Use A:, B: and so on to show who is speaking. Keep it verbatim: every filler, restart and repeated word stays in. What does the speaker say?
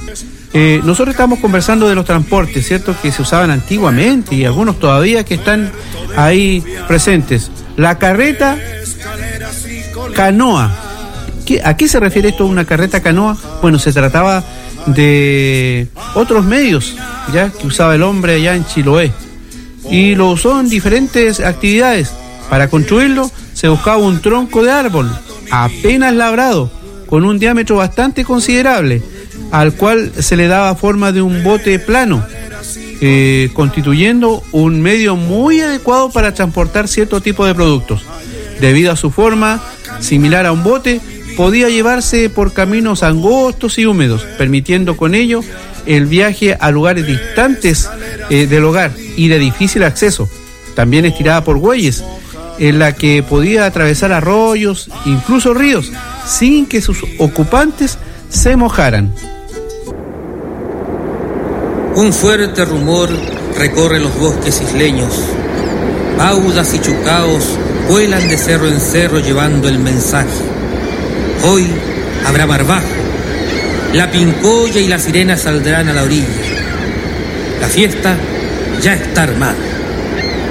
A: Eh, nosotros estamos conversando de los transportes, ¿cierto? Que se usaban antiguamente y algunos todavía que están ahí presentes. La carreta canoa. ¿Qué, ¿A qué se refiere esto, una carreta canoa? Bueno, se trataba de otros medios, ya que usaba el hombre allá en Chiloé. Y lo usó en diferentes actividades. Para construirlo se buscaba un tronco de árbol apenas labrado, con un diámetro bastante considerable, al cual se le daba forma de un bote plano, eh, constituyendo un medio muy adecuado para transportar cierto tipo de productos. Debido a su forma similar a un bote, podía llevarse por caminos angostos y húmedos, permitiendo con ello el viaje a lugares distantes eh, del hogar y de difícil acceso. También estirada por bueyes, en la que podía atravesar arroyos, incluso ríos, sin que sus ocupantes se mojaran.
B: Un fuerte rumor recorre los bosques isleños. Baudas y chucaos vuelan de cerro en cerro llevando el mensaje. Hoy habrá barbajo. La pincoya y la sirena saldrán a la orilla. La fiesta ya está armada.